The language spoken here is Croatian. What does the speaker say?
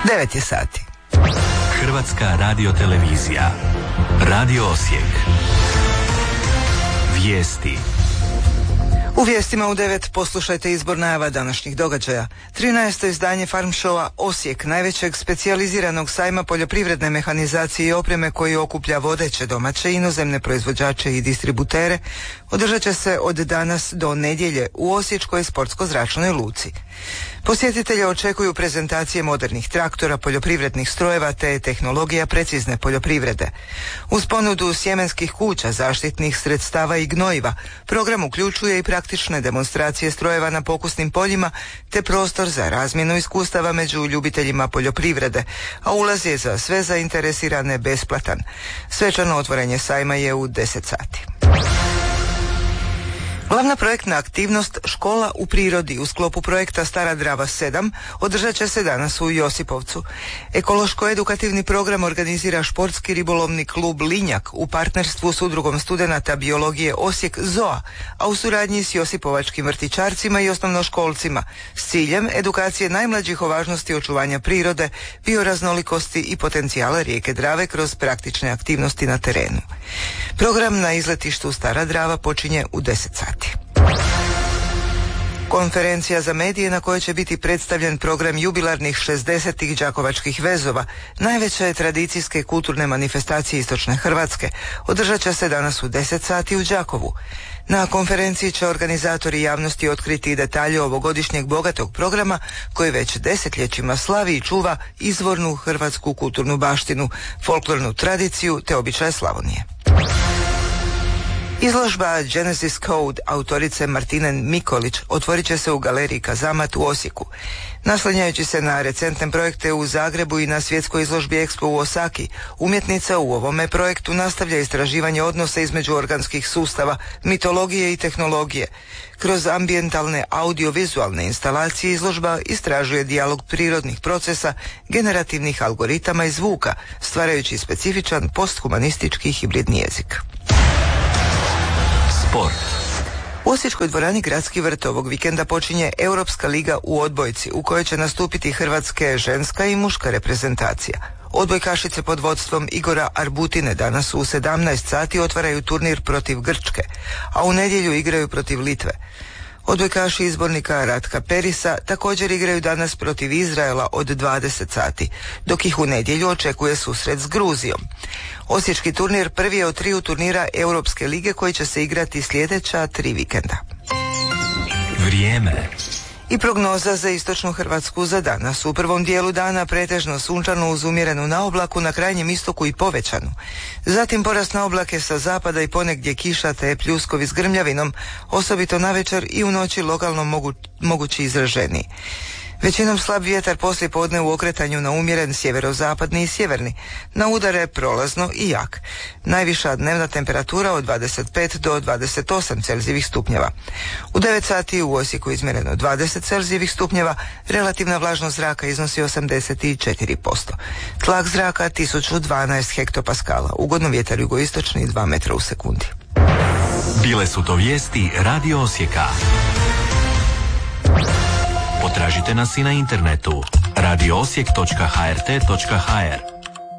9 je sati. Hrvatska radiotelevizija. Radio Osijek. Vijesti. U vijestima u 9 poslušajte izbor najava današnjih događaja. 13. izdanje Farm Showa Osijek, najvećeg specijaliziranog sajma poljoprivredne mehanizacije i opreme koji okuplja vodeće domaće, inozemne proizvođače i distributere, održat će se od danas do nedjelje u Osječkoj sportsko-zračnoj luci. Posjetitelje očekuju prezentacije modernih traktora, poljoprivrednih strojeva te tehnologija precizne poljoprivrede. Uz ponudu sjemenskih kuća, zaštitnih sredstava i gnojiva, program uključuje i praktične demonstracije strojeva na pokusnim poljima te prostor za razmjenu iskustava među ljubiteljima poljoprivrede, a ulaz je za sve zainteresirane besplatan. Svečano otvorenje sajma je u 10 sati. Glavna projektna aktivnost Škola u prirodi u sklopu projekta Stara Drava 7 održat će se danas u Josipovcu. Ekološko-edukativni program organizira športski ribolovni klub Linjak u partnerstvu s Udrugom studenata biologije Osijek ZOA, a u suradnji s josipovačkim vrtićarcima i osnovnoškolcima s ciljem edukacije najmlađih o važnosti očuvanja prirode, bioraznolikosti i potencijala rijeke Drave kroz praktične aktivnosti na terenu. Program na izletištu Stara Drava počinje u 10 sati. Konferencija za medije na kojoj će biti predstavljen program jubilarnih 60. đakovačkih vezova, najveće je tradicijske kulturne manifestacije istočne Hrvatske, održat će se danas u 10 sati u Đakovu. Na konferenciji će organizatori javnosti otkriti detalje ovogodišnjeg bogatog programa koji već desetljećima slavi i čuva izvornu hrvatsku kulturnu baštinu, folklornu tradiciju te običaje Slavonije. Izložba Genesis Code autorice Martine Mikolić otvorit će se u galeriji Kazamat u Osijeku. Naslanjajući se na recentne projekte u Zagrebu i na svjetskoj izložbi Expo u Osaki, umjetnica u ovome projektu nastavlja istraživanje odnosa između organskih sustava, mitologije i tehnologije. Kroz ambijentalne audiovizualne instalacije izložba istražuje dijalog prirodnih procesa, generativnih algoritama i zvuka, stvarajući specifičan posthumanistički hibridni jezik. Sport. U Osječkoj dvorani Gradski vrt ovog vikenda počinje Europska liga u odbojci u kojoj će nastupiti hrvatske ženska i muška reprezentacija. Odbojkašice pod vodstvom Igora Arbutine danas u 17 sati otvaraju turnir protiv Grčke, a u nedjelju igraju protiv Litve. Odbojkaši izbornika Ratka Perisa također igraju danas protiv Izraela od 20 sati, dok ih u nedjelju očekuje susret s Gruzijom. Osječki turnir prvi je od 3 turnira Europske lige koji će se igrati sljedeća 3 vikenda. Vrijeme. I prognoza za istočnu Hrvatsku za danas. U prvom dijelu dana pretežno sunčano uz umjerenu naoblaku, na krajnjem istoku i povećanu. Zatim porast na oblake sa zapada i ponegdje kiša te pljuskovi s grmljavinom, osobito navečer i u noći lokalno mogući izraženiji. Većinom slab vjetar poslije podne u okretanju na umjeren sjeverozapadni i sjeverni, na udare prolazno i jak. Najviša dnevna temperatura od 25 do 28 Celzijevih stupnjeva. U 9 sati u Osijeku izmjereno 20 Celzijevih stupnjeva, relativna vlažnost zraka iznosi 84%. Tlak zraka 1012 hektopaskala, ugodno vjetar jugoistočni 2 metra u sekundi. Bile su to vijesti Radio Osijeka. Potražite nas i na internetu radioosijek.hrt.hr.